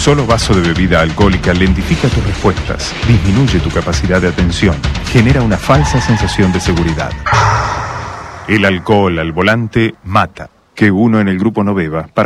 solo vaso de bebida alcohólica lentifica tus respuestas, disminuye tu capacidad de atención, genera una falsa sensación de seguridad. El alcohol al volante mata. Que uno en el grupo no beba para